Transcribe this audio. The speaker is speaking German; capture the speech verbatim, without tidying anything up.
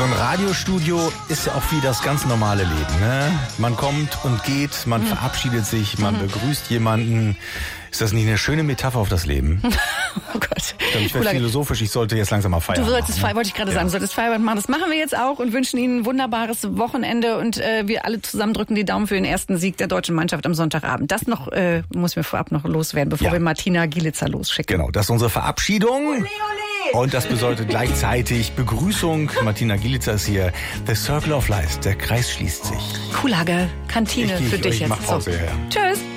So ein Radiostudio ist ja auch wie das ganz normale Leben. Ne? Man kommt und geht, man mhm. verabschiedet sich, man mhm. begrüßt jemanden. Ist das nicht eine schöne Metapher auf das Leben? Oh Gott. Ich glaube, ich werde philosophisch, ich sollte jetzt langsam mal feiern. Du solltest machen, feiern, wollte ich gerade ja. sagen, du solltest Feierabend machen. Das machen wir jetzt auch und wünschen Ihnen ein wunderbares Wochenende und äh, wir alle zusammen drücken die Daumen für den ersten Sieg der deutschen Mannschaft am Sonntagabend. Das noch äh, muss mir vorab noch loswerden, bevor ja. wir Martina Gielitzer losschicken. Genau, das ist unsere Verabschiedung. Ole, ole. Und das bedeutet gleichzeitig Begrüßung. Martina Gielitzer ist hier. The Circle of Life, der Kreis schließt sich. Kuhlage, Kantine ich, für ich, dich ich jetzt. Mach Pause, so. ja. Tschüss.